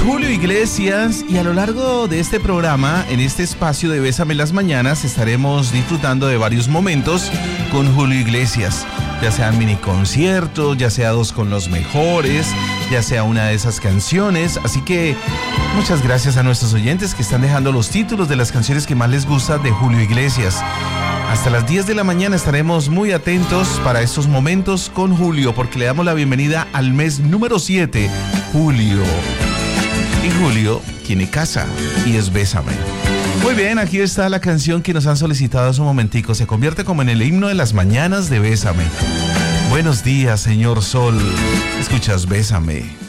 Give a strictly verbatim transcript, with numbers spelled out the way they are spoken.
Julio Iglesias, y a lo largo de este programa, en este espacio de Bésame las Mañanas, estaremos disfrutando de varios momentos con Julio Iglesias, ya sean mini conciertos, ya sea dos con los mejores, ya sea una de esas canciones. Así que muchas gracias a nuestros oyentes que están dejando los títulos de las canciones que más les gusta de Julio Iglesias. Hasta las diez de la mañana estaremos muy atentos para estos momentos con Julio, porque le damos la bienvenida al mes número siete, Julio. Y Julio tiene casa y es Bésame. Muy bien, aquí está la canción que nos han solicitado hace un momentico. Se convierte como en el himno de las mañanas de Bésame. Buenos días, señor Sol. Escuchas Bésame.